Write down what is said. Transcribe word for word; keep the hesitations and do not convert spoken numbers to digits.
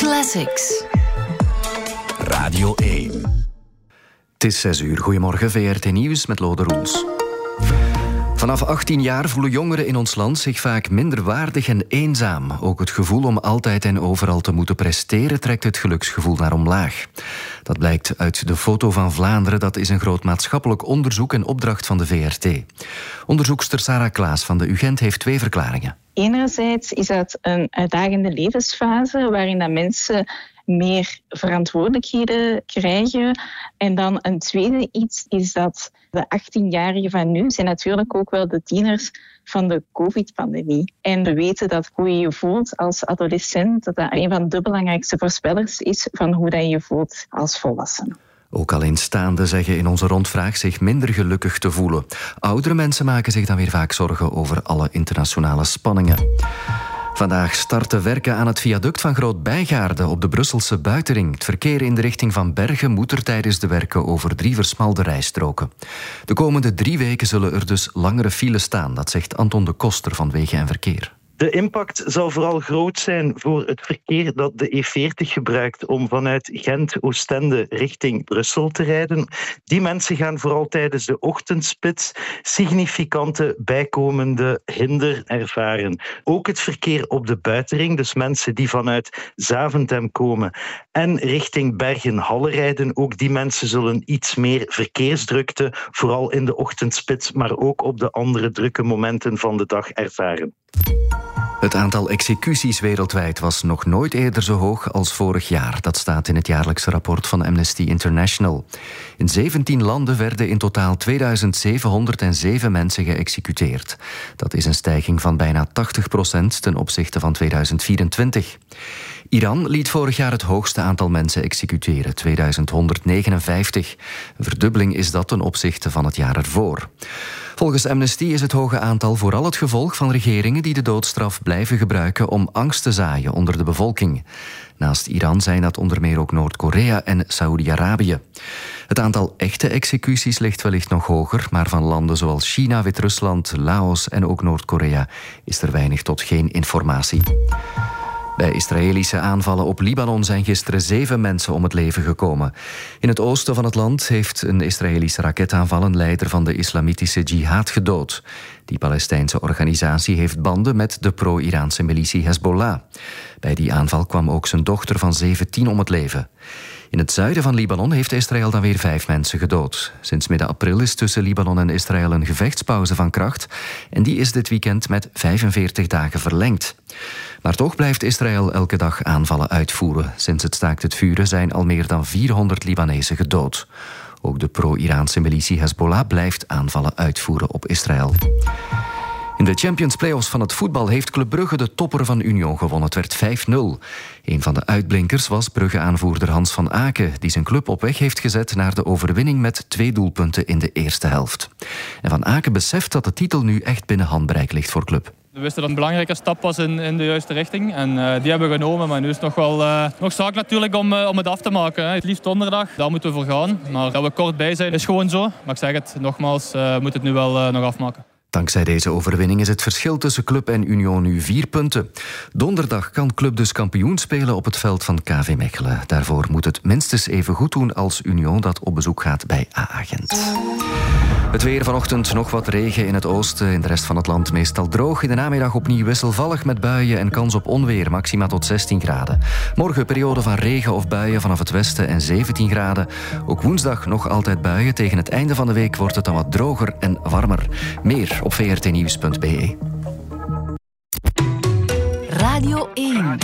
Classics. Radio één. Het is zes uur. Goedemorgen, V R T Nieuws met Lode Roels. Vanaf achttien jaar voelen jongeren in ons land zich vaak minder waardig en eenzaam. Ook het gevoel om altijd en overal te moeten presteren trekt het geluksgevoel naar omlaag. Dat blijkt uit de Foto van Vlaanderen. Dat is een groot maatschappelijk onderzoek en opdracht van de V R T. Onderzoekster Sarah Klaas van de U Gent heeft twee verklaringen. Enerzijds is dat een uitdagende levensfase waarin dat mensen meer verantwoordelijkheden krijgen. En dan een tweede iets is dat de achttienjarigen van nu zijn natuurlijk ook wel de tieners van de covid-pandemie. En we weten dat hoe je je voelt als adolescent, dat dat een van de belangrijkste voorspellers is van hoe dat je je voelt als volwassene. Ook alleenstaanden zeggen in onze rondvraag zich minder gelukkig te voelen. Oudere mensen maken zich dan weer vaak zorgen over alle internationale spanningen. Vandaag starten werken aan het viaduct van Groot-Bijgaarde op de Brusselse Buitenring. Het verkeer in de richting van Bergen moet er tijdens de werken over drie versmalde rijstroken. De komende drie weken zullen er dus langere files staan, dat zegt Anton de Koster van Wegen en Verkeer. De impact zal vooral groot zijn voor het verkeer dat de E veertig gebruikt om vanuit Gent, Oostende richting Brussel te rijden. Die mensen gaan vooral tijdens de ochtendspits significante bijkomende hinder ervaren. Ook het verkeer op de buitenring, dus mensen die vanuit Zaventem komen en richting Bergen-Halle rijden, ook die mensen zullen iets meer verkeersdrukte, vooral in de ochtendspits, maar ook op de andere drukke momenten van de dag ervaren. Het aantal executies wereldwijd was nog nooit eerder zo hoog als vorig jaar. Dat staat in het jaarlijkse rapport van Amnesty International. In zeventien landen werden in totaal tweeduizend zevenhonderdzeven mensen geëxecuteerd. Dat is een stijging van bijna tachtig procent ten opzichte van tweeduizend vierentwintig. Iran liet vorig jaar het hoogste aantal mensen executeren, tweeduizend honderdnegenenvijftig. Een verdubbeling is dat ten opzichte van het jaar ervoor. Volgens Amnesty is het hoge aantal vooral het gevolg van regeringen die de doodstraf blijven gebruiken om angst te zaaien onder de bevolking. Naast Iran zijn dat onder meer ook Noord-Korea en Saoedi-Arabië. Het aantal echte executies ligt wellicht nog hoger, maar van landen zoals China, Wit-Rusland, Laos en ook Noord-Korea is er weinig tot geen informatie. Bij Israëlische aanvallen op Libanon zijn gisteren zeven mensen om het leven gekomen. In het oosten van het land heeft een Israëlische raketaanval een leider van de islamitische jihad gedood. Die Palestijnse organisatie heeft banden met de pro-Iraanse militie Hezbollah. Bij die aanval kwam ook zijn dochter van zeventien om het leven. In het zuiden van Libanon heeft Israël dan weer vijf mensen gedood. Sinds midden april is tussen Libanon en Israël een gevechtspauze van kracht en die is dit weekend met vijfenveertig dagen verlengd. Maar toch blijft Israël elke dag aanvallen uitvoeren. Sinds het staakt het vuren zijn al meer dan vierhonderd Libanezen gedood. Ook de pro-Iraanse militie Hezbollah blijft aanvallen uitvoeren op Israël. In de Champions Playoffs van het voetbal heeft Club Brugge de topper van Union gewonnen. Het werd vijf nul. Een van de uitblinkers was Brugge-aanvoerder Hans van Aken, die zijn club op weg heeft gezet naar de overwinning met twee doelpunten in de eerste helft. En Van Aken beseft dat de titel nu echt binnen handbereik ligt voor club. We wisten dat het een belangrijke stap was in, in de juiste richting. En uh, die hebben we genomen. Maar nu is het nog wel uh, nog zaak natuurlijk om, uh, om het af te maken. Hè. Het liefst donderdag, daar moeten we voor gaan. Maar dat we kort bij zijn is gewoon zo. Maar ik zeg het nogmaals, we uh, moeten het nu wel uh, nog afmaken. Dankzij deze overwinning is het verschil tussen Club en Union nu vier punten. Donderdag kan Club dus kampioen spelen op het veld van K V Mechelen. Daarvoor moet het minstens even goed doen als Union dat op bezoek gaat bij A A Gent. Het weer vanochtend nog wat regen in het oosten. In de rest van het land meestal droog. In de namiddag opnieuw wisselvallig met buien en kans op onweer. Maxima tot zestien graden. Morgen periode van regen of buien vanaf het westen en zeventien graden. Ook woensdag nog altijd buien. Tegen het einde van de week wordt het dan wat droger en warmer. Meer op v r t nieuws punt b e. Radio één.